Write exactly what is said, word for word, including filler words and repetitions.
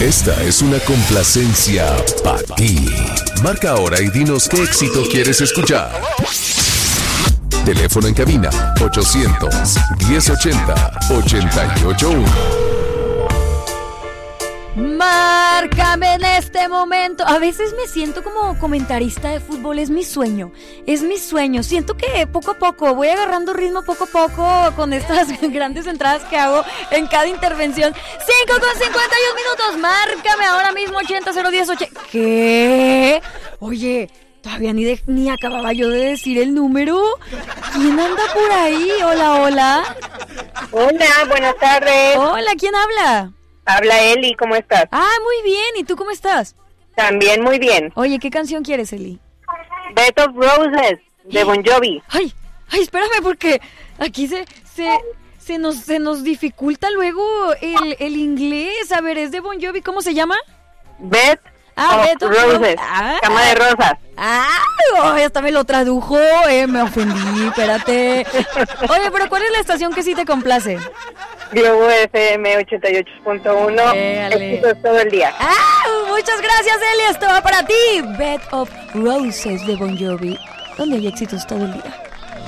Esta es una complacencia para ti. Marca ahora y dinos qué éxito quieres escuchar. Teléfono en cabina ochocientos, diez ochenta, ochenta y ocho uno. Márcame en este momento. A veces me siento como comentarista de fútbol. Es mi sueño, es mi sueño. Siento que poco a poco voy agarrando ritmo poco a poco con estas grandes entradas que hago en cada intervención. Cinco con cincuenta y un minutos. Márcame ahora mismo ochenta cero diez ochenta. ¿Qué? Oye, todavía ni, de, ni acababa yo de decir el número. ¿Quién anda por ahí? Hola, hola. Hola, buenas tardes. Hola, ¿quién habla? Habla Eli, ¿cómo estás? Ah, muy bien. ¿Y tú cómo estás? También muy bien. Oye, ¿qué canción quieres, Eli? Bed of Roses, de Bon Jovi. Ay, ay, espérame, porque aquí se se, se, nos, se nos dificulta luego el, el inglés. A ver, es de Bon Jovi. ¿Cómo se llama? Bed ah, of Bed of Roses, ah, cama de rosas. Ah, ay, hasta me lo tradujo. Eh, me ofendí, espérate. Oye, pero ¿cuál es la estación que sí te complace? Globo F M ochenta y ocho punto uno. Éxitos todo el día. Ah, muchas gracias, Eli. Esto va para ti. Bed of Roses de Bon Jovi, donde hay éxitos todo el día.